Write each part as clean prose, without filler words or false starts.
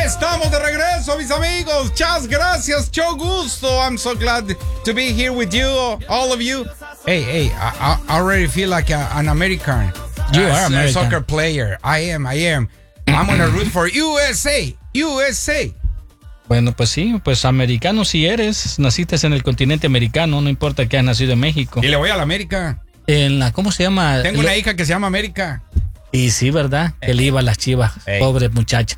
Estamos de regreso, mis amigos. Muchas gracias, mucho gusto. I'm so glad to be here with you, all of you. Hey, I already feel like an American. You are American. A soccer player. I am. I'm gonna root for USA. Bueno, pues sí, pues americano si eres. Naciste en el continente americano, no importa que hayas nacido en México. Y le voy a la América. ¿Cómo se llama? Tengo una hija que se llama América. Y sí, ¿verdad? Que le iba a las Chivas, pobre muchacha.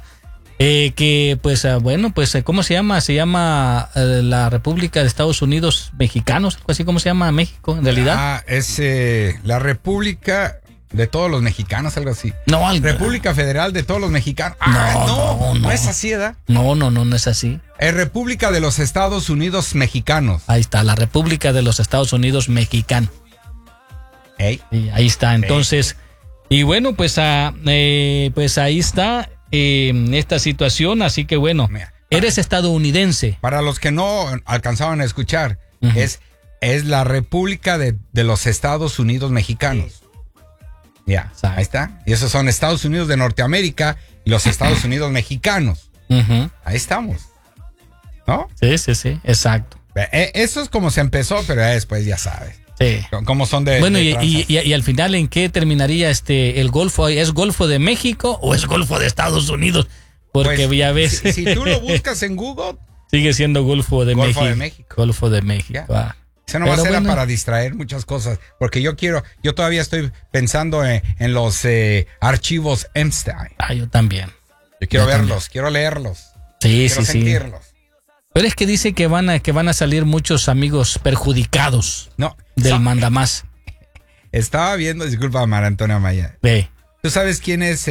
¿Cómo se llama? Se llama la República de Estados Unidos Mexicanos, algo así como se llama México, en realidad. Es la República de todos los mexicanos, algo así. No, República Federal de todos los mexicanos. No es así, ¿verdad? No es así. Es República de los Estados Unidos Mexicanos. Ahí está, la República de los Estados Unidos Mexicanos. Sí, ahí está, entonces. Y bueno, pues ahí está esta situación, así que bueno, eres estadounidense. Para los que no alcanzaban a escuchar, es la República de los Estados Unidos Mexicanos. Ya, ahí está. Y esos son Estados Unidos de Norteamérica y los Estados Unidos Mexicanos. Ahí estamos. ¿No? Sí, exacto. Eso es como se empezó, pero después ya sabes. Sí. ¿Cómo son de bueno, y al final, ¿en qué terminaría el Golfo? ¿Es Golfo de México o es Golfo de Estados Unidos? Porque pues, ya ves. Si tú lo buscas en Google, sigue siendo Golfo de México. Golfo de México. Yeah. Eso no va a ser para distraer muchas cosas, porque yo todavía estoy pensando en los archivos Epstein. Yo también. Yo quiero verlos, quiero leerlos. Quiero sentirlos. Pero es que dice que van a salir muchos amigos perjudicados del mandamás. Estaba viendo, disculpa, Mara Antonia Maya. ¿Tú sabes quién es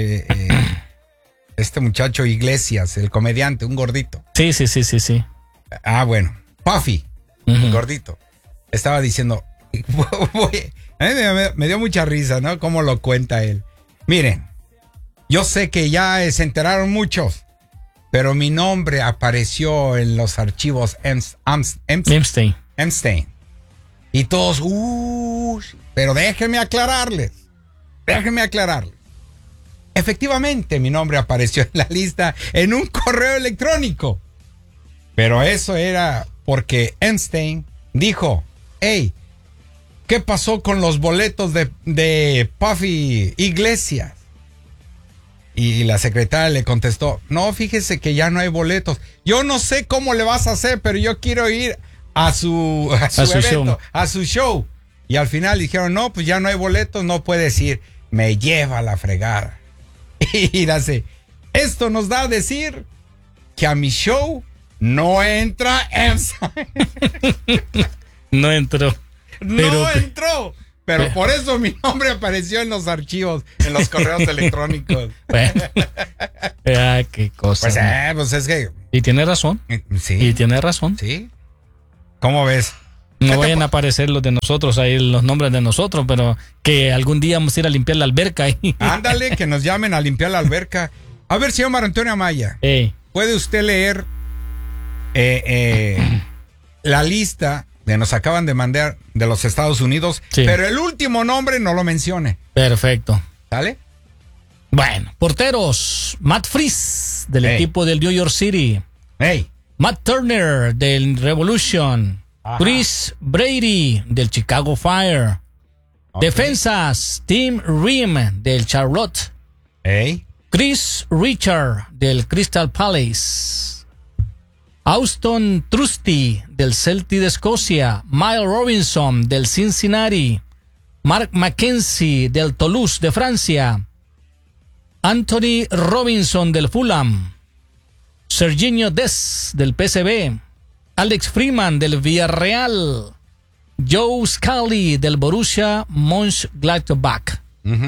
este muchacho Iglesias, el comediante, un gordito? Sí. Bueno, Puffy, el gordito. Estaba diciendo, me dio mucha risa, ¿no? Cómo lo cuenta él. Miren, yo sé que ya se enteraron muchos, pero mi nombre apareció en los archivos Epstein. Y todos, pero déjenme aclararles. Efectivamente, mi nombre apareció en la lista en un correo electrónico. Pero eso era porque Epstein dijo, hey, ¿qué pasó con los boletos de Puffy Iglesias? Y la secretaria le contestó, no, fíjese que ya no hay boletos. Yo no sé cómo le vas a hacer, pero yo quiero ir a su evento, a su show. Y al final dijeron, no, pues ya no hay boletos, no puedes ir. Me lleva a la fregada. Y dice, esto nos da a decir que a mi show no entra Epstein. No entró. Entró. Pero por eso mi nombre apareció en los archivos, en los correos electrónicos. Bueno, qué cosa. Pues es que... Y tiene razón. Sí. Y tiene razón. Sí. ¿Cómo ves? No vayan a aparecer los de nosotros, ahí los nombres de nosotros, pero que algún día vamos a ir a limpiar la alberca. Ándale, que nos llamen a limpiar la alberca. A ver, señor Mario Antonio Amaya, ¿puede usted leer la lista que nos acaban de mandar de los Estados Unidos? Sí. Pero el último nombre no lo mencione. Perfecto. ¿Sale? Bueno, porteros, Matt Freese del equipo del New York City. Matt Turner del Revolution. Chris Brady del Chicago Fire. Defensas, Tim Ream del Charlotte. Chris Richard del Crystal Palace. Auston Trusty del Celtic de Escocia. Miles Robinson del Cincinnati. Mark Mackenzie del Toulouse de Francia. Anthony Robinson del Fulham. Serginho Dest del PSV. Alex Freeman del Villarreal. Joe Scully del Borussia Mönchengladbach.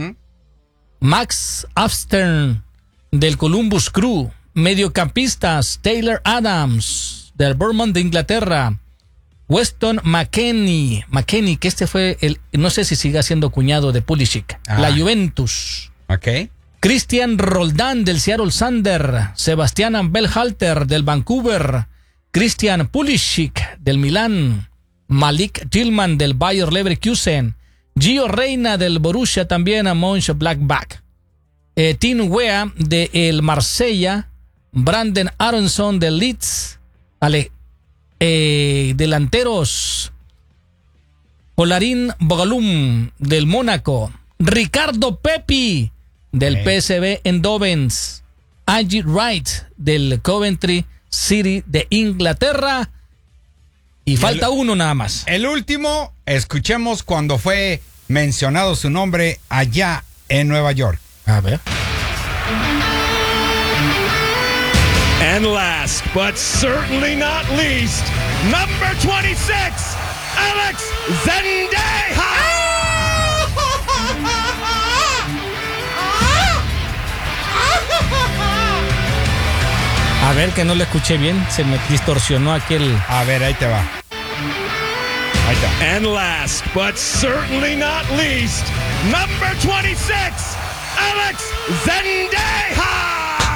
Max Afstern del Columbus Crew. Mediocampistas, Taylor Adams del Bournemouth de Inglaterra. Weston McKennie, que este fue no sé si sigue siendo cuñado de Pulisic, la Juventus. Christian Roldan del Seattle Sander. Sebastian Berhalter del Vancouver. Christian Pulisic del Milán. Malik Tillman del Bayer Leverkusen. Gio Reyna del Borussia también a Mönchengladbach. Tim Wea del Marsella. Brandon Aronson de Leeds. Delanteros, Olarín Bogalum del Mónaco, Ricardo Pepi del PSV Eindhoven, Angie Wright del Coventry City de Inglaterra. Y falta uno nada más. El último, escuchemos cuando fue mencionado su nombre allá en Nueva York. A ver. And last, but certainly not least, number 26, Alex Zendeja. A ver, que no lo escuché bien, se me distorsionó aquel. A ver, ahí te va. Ahí está. And last, but certainly not least, number 26, Alex Zendeja.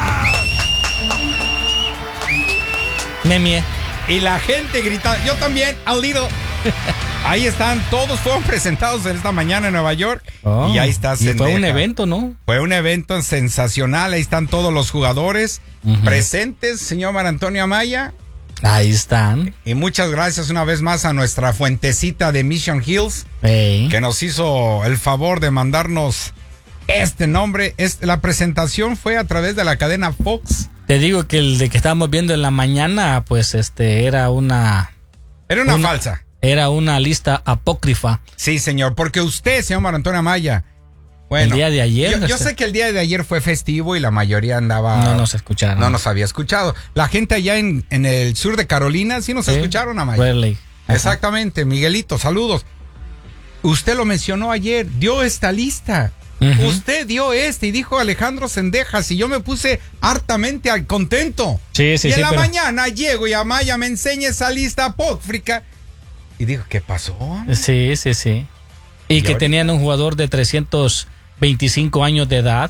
Memie. Y la gente grita, yo también, a little. Ahí están, todos fueron presentados esta mañana en Nueva York. Oh, y ahí está Zendeja. Fue un Zendeja. evento, ¿no? Fue un evento sensacional, ahí están todos los jugadores presentes, señor Mar Antonio Amaya. Ahí están. Y muchas gracias una vez más a nuestra fuentecita de Mission Hills, Hey. que nos hizo el favor de mandarnos este nombre. La presentación fue a través de la cadena Fox. Te digo que el de que estábamos viendo en la mañana, pues era una Falsa. Era una lista apócrifa. Sí, señor, porque usted, señor Mar Antonio Amaya, bueno, el día de ayer. Yo sé que el día de ayer fue festivo y la mayoría andaba. No nos escucharon. No nos había escuchado. La gente allá en el sur de Carolina sí nos escucharon, Amaya. Really. Exactamente, Miguelito, saludos. Usted lo mencionó ayer, dio esta lista. Usted dio y dijo Alejandro Zendejas y yo me puse hartamente contento. Sí, y en la mañana llego y Amaya me enseña esa lista apócrifa y digo, ¿qué pasó? Sí. Y que tenían un jugador de 325 años de edad.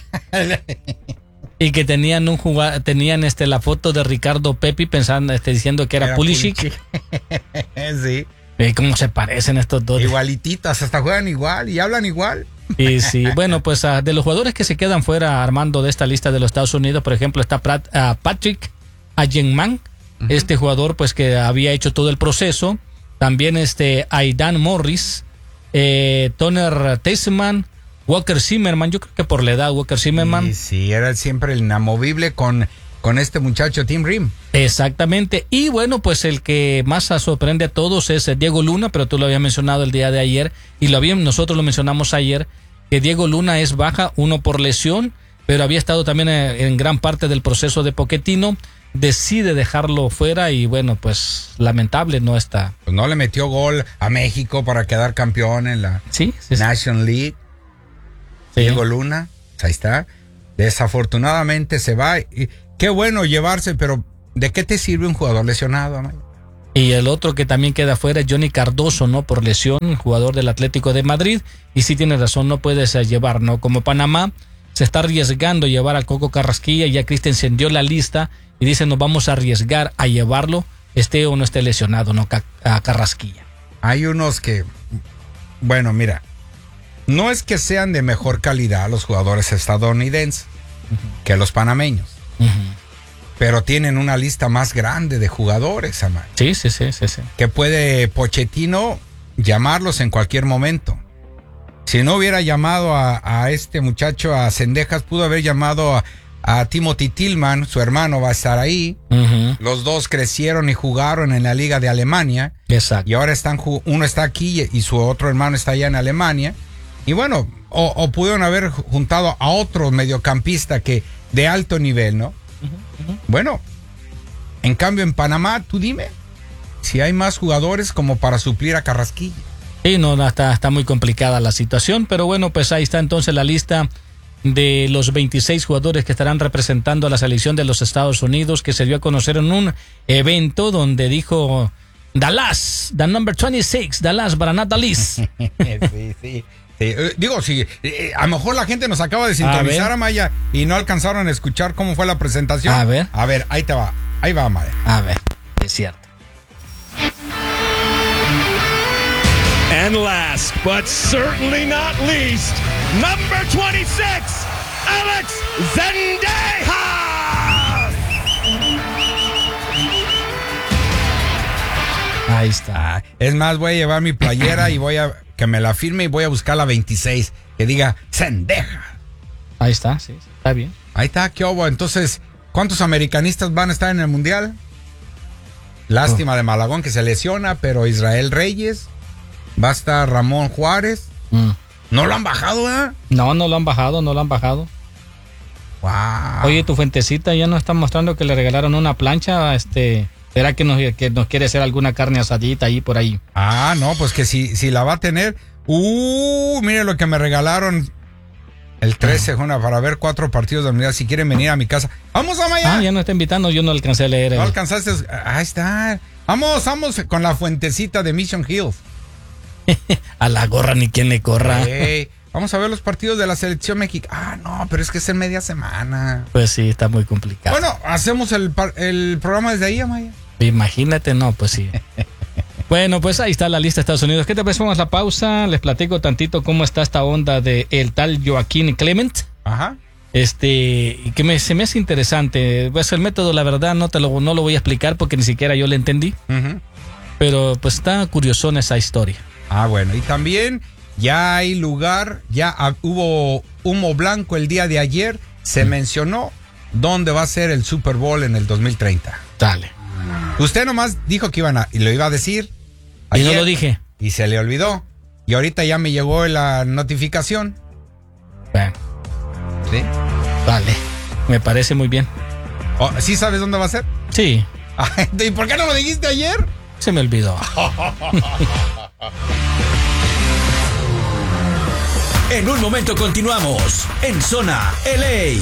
Y que tenían la foto de Ricardo Pepi pensando, diciendo que era Pulisic. Sí. ¿Cómo se parecen estos dos? Igualititas, hasta juegan igual y hablan igual. Y sí, bueno, pues de los jugadores que se quedan fuera, Armando, de esta lista de los Estados Unidos, por ejemplo, está Patrick Ayenman, este jugador pues que había hecho todo el proceso. También Aidan Morris, Toner Teisman, Walker Zimmerman, yo creo que por la edad Walker Zimmerman. Sí, era siempre el inamovible con este muchacho Tim Rim. Exactamente, y bueno, pues el que más sorprende a todos es Diego Luna, pero tú lo habías mencionado el día de ayer, y nosotros lo mencionamos ayer, que Diego Luna es baja, uno por lesión, pero había estado también en gran parte del proceso de Pochettino, decide dejarlo fuera y bueno, pues lamentable no está. Pues no le metió gol a México para quedar campeón en la National League. Sí. Diego Luna, ahí está. Desafortunadamente se va. Y qué bueno llevarse, pero ¿de qué te sirve un jugador lesionado, Amaya? Y el otro que también queda fuera es Johnny Cardoso, ¿no? Por lesión, jugador del Atlético de Madrid. Y sí tienes razón, no puedes llevar, ¿no? Como Panamá se está arriesgando a llevar al Coco Carrasquilla, ya Christensen dio la lista y dice nos vamos a arriesgar a llevarlo, esté o no esté lesionado, ¿no? A Carrasquilla. Hay unos que, bueno, mira, no es que sean de mejor calidad los jugadores estadounidenses que los panameños. Pero tienen una lista más grande de jugadores, Amaya. Sí. Que puede Pochettino llamarlos en cualquier momento. Si no hubiera llamado a este muchacho, a Zendejas, pudo haber llamado a Timothy Tillman, su hermano va a estar ahí. Los dos crecieron y jugaron en la Liga de Alemania. Exacto. Y ahora uno está aquí y su otro hermano está allá en Alemania. Y bueno, o pudieron haber juntado a otro mediocampista que de alto nivel, ¿no? Bueno, en cambio en Panamá, tú dime si hay más jugadores como para suplir a Carrasquilla. Sí, no, está muy complicada la situación, pero bueno, pues ahí está entonces la lista de los 26 jugadores que estarán representando a la selección de los Estados Unidos, que se dio a conocer en un evento donde dijo Dallas, the number 26, Dallas, but not Dallas. Sí. Digo, sí, a lo mejor la gente nos acaba de sintonizar, Amaya, y no alcanzaron a escuchar cómo fue la presentación. A ver, ahí te va. Ahí va, Amaya. A ver, es cierto. And last, but certainly not least, number 26, Alex Zendejas. Ahí está. Es más, voy a llevar mi playera y voy a que me la firme y voy a buscar la 26, que diga Zendeja. Ahí está, sí, está bien. Ahí está, qué hubo. Entonces, ¿cuántos americanistas van a estar en el Mundial? Lástima de Malagón que se lesiona, pero Israel Reyes, va a estar Ramón Juárez. ¿No lo han bajado, ¿verdad? No lo han bajado. Wow. Oye, tu fuentecita ya nos está mostrando que le regalaron una plancha, ¿será que nos quiere hacer alguna carne asadita ahí por ahí? Ah, no, pues que si la va a tener. Mire lo que me regalaron el 13, Juna, para ver 4 partidos de unidad. Si quieren venir a mi casa. ¡Vamos, Amaya! Ya no está invitando, yo no alcancé a leer. No alcanzaste. Ahí está. Vamos con la fuentecita de Mission Hills. A la gorra ni quien le corra. Hey, vamos a ver los partidos de la selección mexicana. No, pero es que es en media semana. Pues sí, está muy complicado. Bueno, hacemos el programa desde ahí, Amaya. Imagínate, no, pues sí. Bueno, pues ahí está la lista de Estados Unidos. ¿Qué te parece? Vamos a la pausa. Les platico tantito cómo está esta onda de el tal Joaquín Clement. Ajá. Que se me hace interesante. Pues el método, la verdad, no lo voy a explicar porque ni siquiera yo le entendí. Uh-huh. Pero pues está curiosona esa historia. Ah, bueno. Y también ya hay lugar, ya hubo humo blanco el día de ayer. Se mencionó dónde va a ser el Super Bowl en el 2030. Dale. Usted nomás dijo que y lo iba a decir. Ayer, y no lo dije. Y se le olvidó. Y ahorita ya me llegó la notificación. Bueno. ¿Sí? Vale. Me parece muy bien. ¿Sí sabes dónde va a ser? Sí. ¿Y por qué no lo dijiste ayer? Se me olvidó. En un momento continuamos en Zona LA.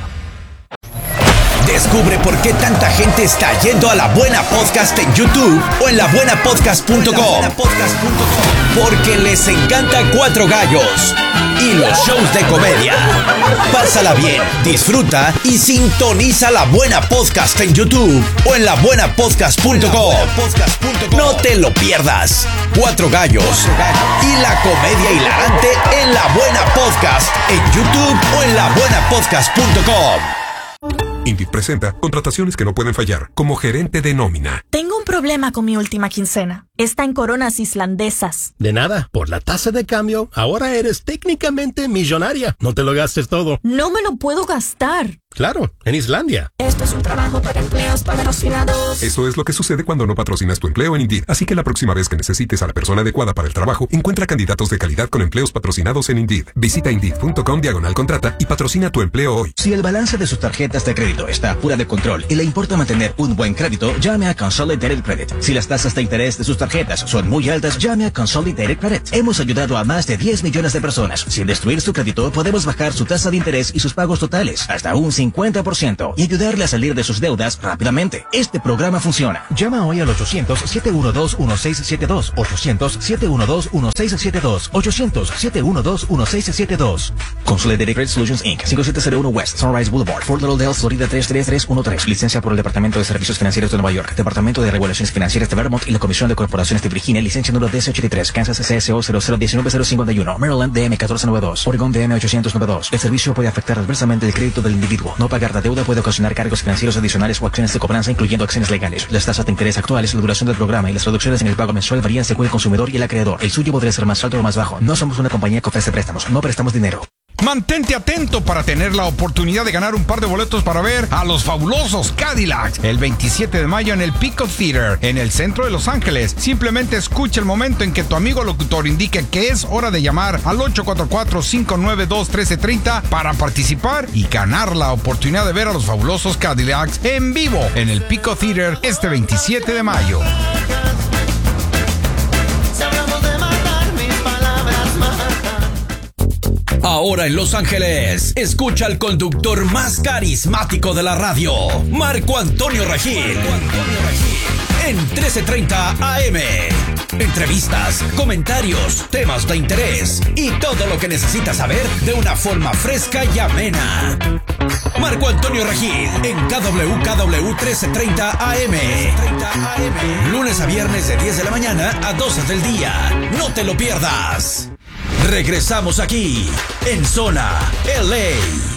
Descubre por qué tanta gente está yendo a La Buena Podcast en YouTube o en labuenapodcast.com. Porque les encanta Cuatro Gallos y los shows de comedia. Pásala bien, disfruta y sintoniza La Buena Podcast en YouTube o en labuenapodcast.com. No te lo pierdas. Cuatro Gallos y la comedia hilarante en La Buena Podcast en YouTube o en labuenapodcast.com. Indeed presenta contrataciones que no pueden fallar como gerente de nómina. Tengo un problema con mi última quincena. Está en coronas islandesas. De nada, por la tasa de cambio, ahora eres técnicamente millonaria. No te lo gastes todo. No me lo puedo gastar. Claro, en Islandia. Esto es un trabajo para empleos patrocinados. Eso es lo que sucede cuando no patrocinas tu empleo en Indeed. Así que la próxima vez que necesites a la persona adecuada para el trabajo, encuentra candidatos de calidad con empleos patrocinados en Indeed. Visita Indeed.com/contrata y patrocina tu empleo hoy. Si el balance de sus tarjetas de crédito está fuera de control y le importa mantener un buen crédito, llame a Consolidated Credit. Si las tasas de interés de sus tarjetas son muy altas, llame a Consolidated Credit. Hemos ayudado a más de 10 millones de personas. Sin destruir su crédito, podemos bajar su tasa de interés y sus pagos totales hasta un 50% y ayudarle a salir de sus deudas rápidamente. Este programa funciona. Llama hoy al 800-712-1672. 800-712-1672. 800-712-1672. Consolidated Credit Solutions Inc. 5701 West Sunrise Boulevard, Fort Lauderdale, Florida 33313. Licencia por el Departamento de Servicios Financieros de Nueva York, Departamento de Regulaciones Financieras de Vermont y la Comisión de Corporaciones de Virginia. Licencia número DC83. Kansas CSO 0019051. Maryland DM 1492. Oregon DM 892. El servicio puede afectar adversamente el crédito del individuo. No pagar la deuda puede ocasionar cargos financieros adicionales o acciones de cobranza, incluyendo acciones legales. Las tasas de interés actuales, la duración del programa y las reducciones en el pago mensual varían según el consumidor y el acreedor. El suyo podría ser más alto o más bajo. No somos una compañía que ofrece préstamos. No prestamos dinero. Mantente atento para tener la oportunidad de ganar un par de boletos para ver a los fabulosos Cadillacs el 27 de mayo en el Pico Theater, en el centro de Los Ángeles. Simplemente escucha el momento en que tu amigo locutor indique que es hora de llamar al 844-592-1330 para participar y ganar la oportunidad de ver a los fabulosos Cadillacs en vivo en el Pico Theater este 27 de mayo. Ahora en Los Ángeles, escucha al conductor más carismático de la radio, Marco Antonio Regil. En 1330 AM. Entrevistas, comentarios, temas de interés y todo lo que necesitas saber de una forma fresca y amena. Marco Antonio Regil en KWKW 1330 AM. Lunes a viernes de 10 de la mañana a 12 del día. No te lo pierdas. Regresamos aquí en Zona LA.